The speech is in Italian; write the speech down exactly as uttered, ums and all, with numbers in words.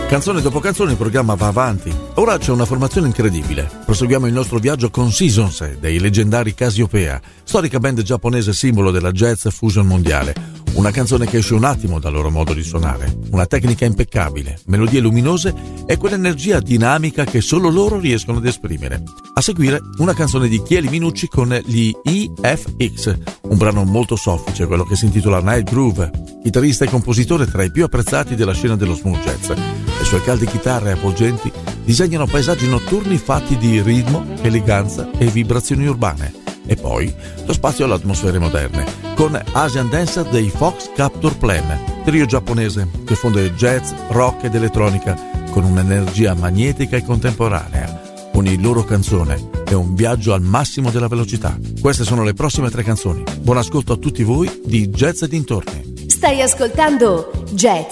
Canzone dopo canzone il programma va avanti. Ora c'è una formazione incredibile. Proseguiamo il nostro viaggio con Seasons dei leggendari Casiopea, storica band giapponese simbolo della jazz fusion mondiale. Una canzone che esce un attimo dal loro modo di suonare. Una tecnica impeccabile, melodie luminose e quell'energia dinamica che solo loro riescono ad esprimere. A seguire una canzone di Chieli Minucci con gli E F X, un brano molto soffice, quello che si intitola Night Groove. Chitarrista e compositore tra i più apprezzati della scena dello smooth jazz. Le sue calde chitarre avvolgenti disegnano paesaggi notturni fatti di ritmo, eleganza e vibrazioni urbane. E poi lo spazio alle atmosfere moderne, con Asian Dancer dei Fox Captor Plan, trio giapponese che fonde jazz, rock ed elettronica con un'energia magnetica e contemporanea. Ogni loro canzone è un viaggio al massimo della velocità. Queste sono le prossime tre canzoni. Buon ascolto a tutti voi di Jazz e dintorni. Stai ascoltando Jazz